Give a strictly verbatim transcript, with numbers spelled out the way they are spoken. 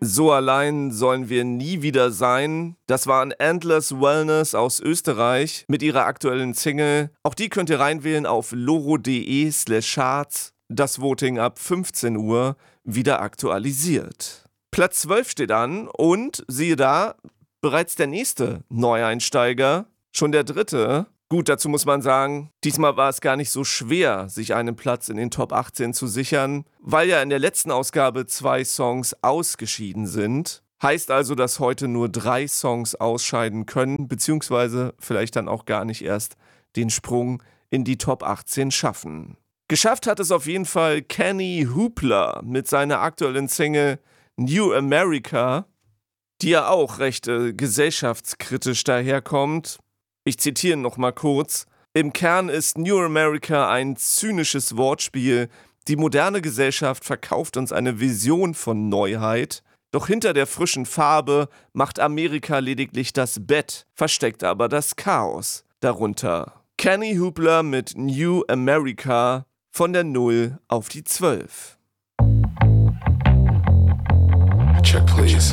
So allein sollen wir nie wieder sein. Das waren Endless Wellness aus Österreich mit ihrer aktuellen Single. Auch die könnt ihr reinwählen auf loro.de slash charts. Das Voting ab fünfzehn Uhr wieder aktualisiert. Platz zwölf steht an und siehe da, bereits der nächste Neueinsteiger, schon der dritte. Gut, dazu muss man sagen, diesmal war es gar nicht so schwer, sich einen Platz in den Top achtzehn zu sichern, weil ja in der letzten Ausgabe zwei Songs ausgeschieden sind. Heißt also, dass heute nur drei Songs ausscheiden können, beziehungsweise vielleicht dann auch gar nicht erst den Sprung in die Top achtzehn schaffen. Geschafft hat es auf jeden Fall Kenny Hoopla mit seiner aktuellen Single New America, die ja auch recht äh, gesellschaftskritisch daherkommt. Ich zitiere noch mal kurz. Im Kern ist New America ein zynisches Wortspiel. Die moderne Gesellschaft verkauft uns eine Vision von Neuheit. Doch hinter der frischen Farbe macht Amerika lediglich das Bett, versteckt aber das Chaos darunter. Kenny Hoopla mit New America von der null auf die zwölf. Check please.